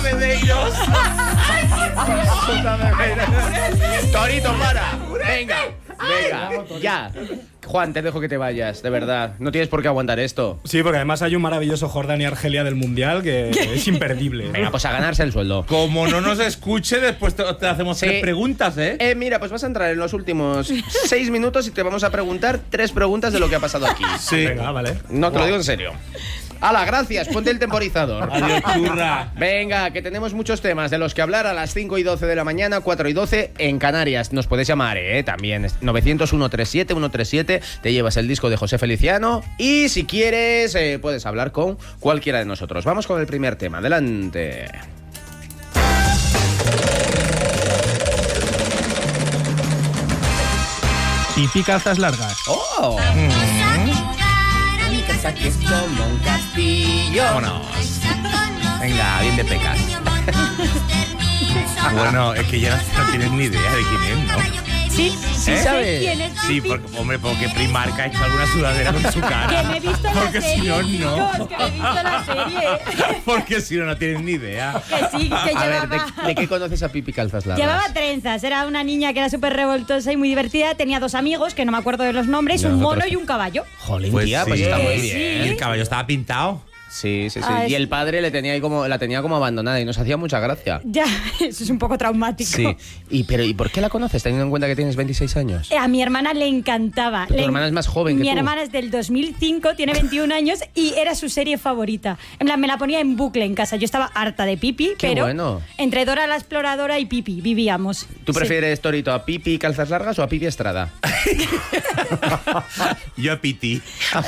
Medeiros. Torito, para. Venga, ya. Juan, te dejo que te vayas, de verdad. No tienes por qué aguantar esto. Sí, porque además hay un maravilloso Jordania-Argelia del Mundial que es imperdible. Venga, pues a ganarse el sueldo. Como no nos escuche, después te hacemos 3 preguntas, ¿eh? Mira, pues vas a entrar en los últimos 6 minutos y te vamos a preguntar 3 preguntas de lo que ha pasado aquí. Sí. Venga, vale. No, te lo digo en serio. ¡Hala, gracias! Ponte el temporizador. Adiós, churra. Venga, que tenemos muchos temas de los que hablar a las 5 y 12 de la mañana, 4 y 12 en Canarias. Nos puedes llamar, también. 900-137-137. Te llevas el disco de José Feliciano. Y si quieres, puedes hablar con cualquiera de nosotros. Vamos con el primer tema. Adelante. Pipi calzas largas. ¡Oh! Que es como un castillo. Vámonos. Venga, bien de pecas. Bueno, es que ya no tienes ni idea de quién es, ¿no? Sí, sí, ¿Eh? ¿sabes quién es Sí, Pipi? porque Primark ha hecho alguna sudadera con su cara. Que me he visto la Porque serie, si no, no. chicos, que me he visto la serie. Porque si no tienes ni idea. Que sí, que A ver, llevaba... ¿de qué conoces a Pipi Calzas Largas? Llevaba trenzas, era una niña que era súper revoltosa y muy divertida. Tenía 2 amigos, que no me acuerdo de los nombres, un mono y un caballo. Jolín, Pues tía, pues sí. está muy Sí. bien. El caballo estaba pintado. Sí. Ah, Y sí. el padre la tenía como abandonada y nos hacía mucha gracia. Ya, eso es un poco traumático. Sí. ¿Y por qué la conoces, teniendo en cuenta que tienes 26 años? A mi hermana le encantaba. Tu hermana es más joven que Mi tú. hermana es del 2005, tiene 21 años y era su serie favorita. En plan, me la ponía en bucle en casa. Yo estaba harta de Pipi, Qué pero bueno. entre Dora la Exploradora y Pipi vivíamos. ¿Tú Sí. prefieres, Torito, a Pipi Calzas Largas o a Pipi Estrada? Yo a Piti.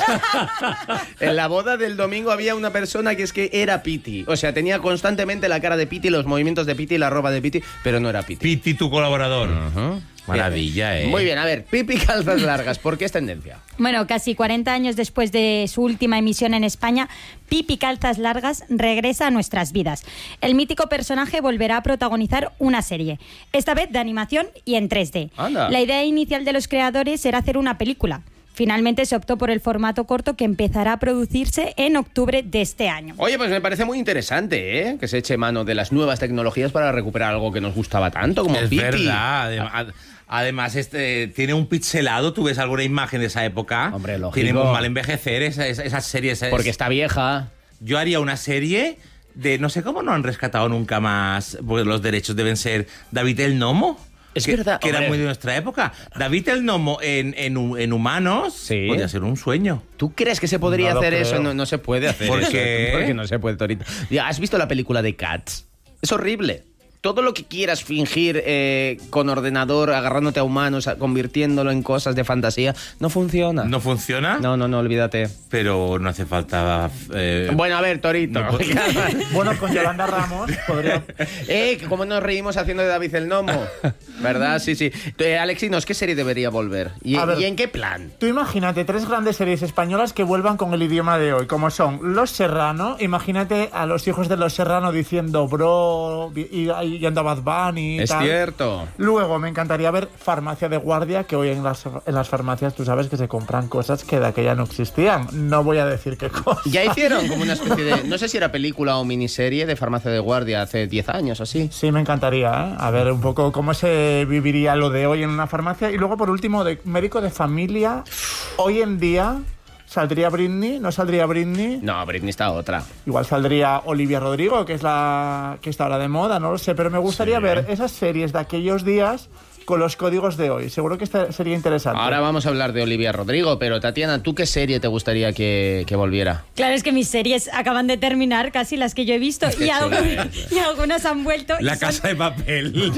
En la boda del domingo había una persona que es que era Piti. O sea, tenía constantemente la cara de Piti, los movimientos de Piti, la ropa de Piti, pero no era Piti. Piti, tu colaborador. Ujú. Maravilla, ¿eh? Muy bien, a ver, Pipi Calzas Largas, ¿por qué es tendencia? Bueno, casi 40 años después de su última emisión en España, Pipi Calzas Largas regresa a nuestras vidas. El mítico personaje volverá a protagonizar una serie, esta vez de animación y en 3D. Anda. La idea inicial de los creadores era hacer una película. Finalmente se optó por el formato corto que empezará a producirse en octubre de este año. Oye, pues me parece muy interesante, ¿eh? Que se eche mano de las nuevas tecnologías para recuperar algo que nos gustaba tanto como Es Pipi. verdad. Además, tiene un pixelado. ¿Tú ves alguna imagen de esa época? Hombre, lógico. Tiene muy mal envejecer esas series. Porque está vieja. Yo haría una serie de... No sé cómo no han rescatado nunca más, porque los derechos deben ser David el Gnomo. Es verdad, Que era hombre. muy de nuestra época. David el Gnomo en humanos Sí. podría ser un sueño. ¿Tú crees que se podría No lo hacer creo. eso? No, no se puede hacer ¿Por eso. qué? Porque no se puede, Torito. Ya, ¿has visto la película de Cats? Es horrible. Todo lo que quieras fingir con ordenador, agarrándote a humanos, convirtiéndolo en cosas de fantasía, no funciona. ¿No funciona? No, olvídate. Pero no hace falta... Bueno, a ver, Torito. No, pues- Bueno, con Yolanda Ramos podría... Que cómo nos reímos haciendo de David el Gnomo. ¿Verdad? Sí. Alexinos, ¿qué serie debería volver? A ver. ¿Y en qué plan? Tú imagínate 3 grandes series españolas que vuelvan con el idioma de hoy, como son Los Serrano. Imagínate a los hijos de Los Serrano diciendo bro y yendo a Bad Bunny y Es tal. cierto. Luego me encantaría ver Farmacia de Guardia, que hoy en las farmacias tú sabes que se compran cosas que de aquella no existían. No voy a decir qué cosas. Ya hicieron como una especie de... No sé si era película o miniserie de Farmacia de Guardia hace 10 años o así. Sí, me encantaría, ¿eh? A ver un poco cómo se viviría lo de hoy en una farmacia. Y luego, por último, de médico de familia. Hoy en día, ¿saldría Britney? ¿No saldría Britney? No, Britney está otra. Igual saldría Olivia Rodrigo, que es la que está ahora de moda, no lo sé. Pero me gustaría ver esas series de aquellos días con los códigos de hoy. Seguro que sería interesante. Ahora vamos a hablar de Olivia Rodrigo, pero Tatiana, ¿tú qué serie te gustaría que volviera? Claro, es que mis series acaban de terminar, casi las que yo he visto, y algunas han vuelto. y La son- Casa de Papel.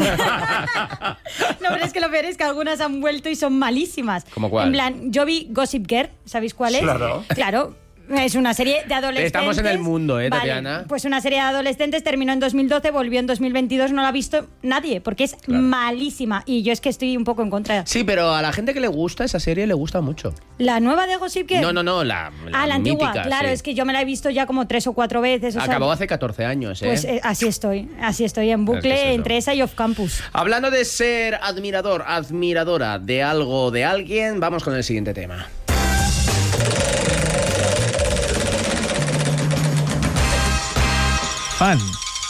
No, pero es que lo peor es que algunas han vuelto y son malísimas. ¿Cómo cuál? En plan, yo vi Gossip Girl, ¿sabéis cuál es? Claro. Claro. Es una serie de adolescentes. Estamos en el mundo, Tatiana. Vale, pues una serie de adolescentes terminó en 2012, volvió en 2022, no la ha visto nadie, porque es malísima. Y yo es que estoy un poco en contra. Sí, pero a la gente que le gusta esa serie le gusta mucho. ¿La nueva de Gossip Girl? No, la la antigua, mítica, claro, sí. es que yo me la he visto ya como 3 o 4 veces. o sea, Acabó hace 14 años, ¿eh? Pues así estoy en bucle, Es que es eso. entre esa y Off Campus. Hablando de ser admiradora de algo o de alguien, vamos con el siguiente tema. Fan.